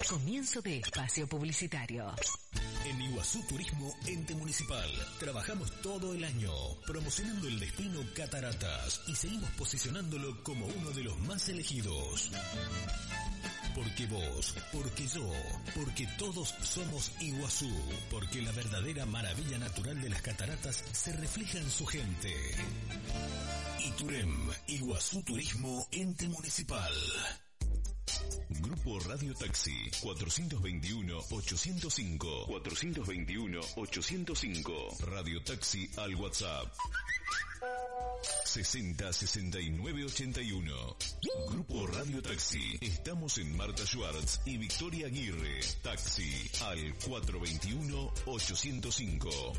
Comienzo de espacio publicitario. En Iguazú Turismo Ente Municipal trabajamos todo el año promocionando el destino Cataratas y seguimos posicionándolo como uno de los más elegidos. Porque vos, porque yo, porque todos somos Iguazú, porque la verdadera maravilla natural de las cataratas se refleja en su gente. Iturem, Iguazú Turismo Ente Municipal. Grupo Radio Taxi 421-805 421-805. Radio Taxi al WhatsApp 60-69-81. Grupo Radio Taxi. Estamos en Marta Schwartz y Victoria Aguirre. Taxi al 421-805.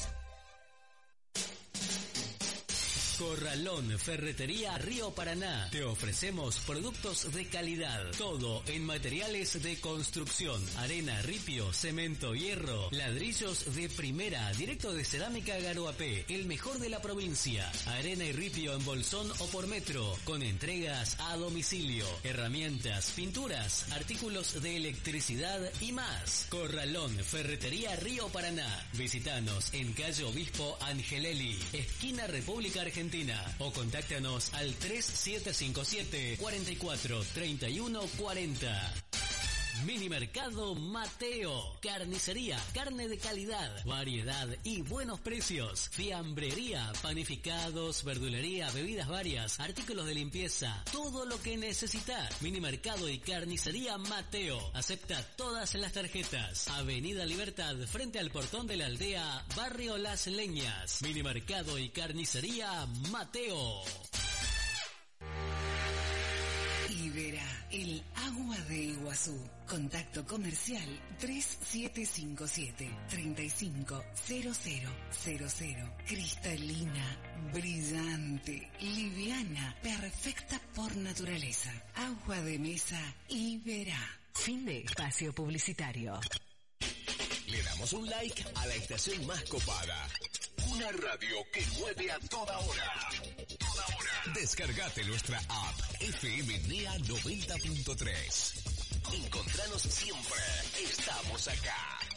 Corralón Ferretería Río Paraná. Te ofrecemos productos de calidad. Todo en materiales de construcción. Arena, ripio, cemento, hierro, ladrillos de primera, directo de Cerámica Garoapé, el mejor de la provincia. Arena y ripio en bolsón o por metro, con entregas a domicilio. Herramientas, pinturas, artículos de electricidad y más. Corralón Ferretería Río Paraná. Visítanos en calle Obispo Angelelli, esquina República Argentina, o contáctanos al 3757 44 31 40. Mini Mercado Mateo. Carnicería, carne de calidad, variedad y buenos precios. Fiambrería, panificados, verdulería, bebidas varias, artículos de limpieza, todo lo que necesitas. Mini Mercado y Carnicería Mateo. Acepta todas las tarjetas. Avenida Libertad, frente al portón de la aldea, Barrio Las Leñas. Mini Mercado y Carnicería Mateo. Ibera, el agua de Iguazú. Contacto comercial 3757-350000. Cristalina, brillante, liviana, perfecta por naturaleza. Agua de mesa Ibera. Fin de espacio publicitario. Le damos un like a la estación más copada. Una radio que mueve a toda hora. Descargate nuestra app FM NEA 90.3. Encontranos siempre. Estamos acá.